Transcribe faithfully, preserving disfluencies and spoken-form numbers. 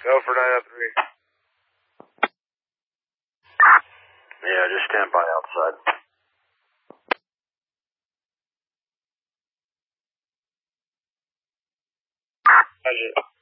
Go for nine oh three. Yeah, just stand by outside. Roger.